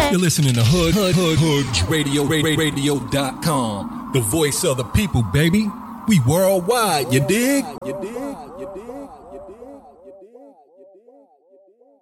You're listening to Radio.com. The voice of the people, baby. We worldwide, you dig?